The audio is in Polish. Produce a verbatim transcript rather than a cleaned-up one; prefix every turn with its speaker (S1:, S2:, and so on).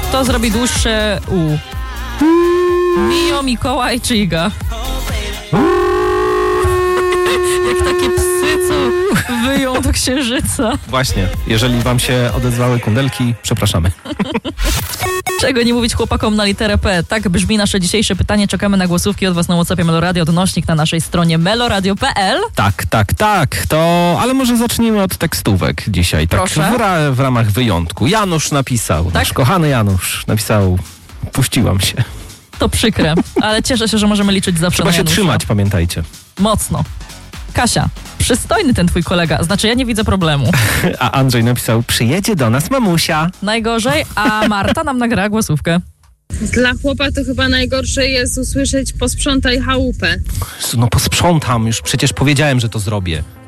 S1: Kto zrobi dłuższe U? Mio, Mikołaj czy Iga? Jak takie psy, co wyją do księżyca.
S2: Właśnie, jeżeli wam się odezwały kundelki, przepraszamy.
S1: Czego nie mówić chłopakom na literę P? Tak brzmi nasze dzisiejsze pytanie. Czekamy na głosówki od was na WhatsAppie Meloradio. Odnośnik na naszej stronie meloradio kropka p l.
S2: Tak, tak, tak. To, ale może zacznijmy od tekstówek dzisiaj. Tak
S1: Proszę.
S2: w, ra, w ramach wyjątku. Janusz napisał,
S1: Tak?
S2: nasz kochany Janusz napisał, puściłam się.
S1: To przykre, ale cieszę się, że możemy liczyć zawsze
S2: Trzeba
S1: na
S2: się
S1: Janusza.
S2: trzymać, pamiętajcie.
S1: Mocno. Kasia, przystojny ten twój kolega. Znaczy, ja nie widzę problemu.
S2: A Andrzej napisał, przyjedzie do nas mamusia.
S1: Najgorzej, a Marta nam nagrała głosówkę.
S3: Dla chłopa to chyba najgorsze jest usłyszeć posprzątaj chałupę.
S2: No posprzątam, już przecież powiedziałem, że to zrobię.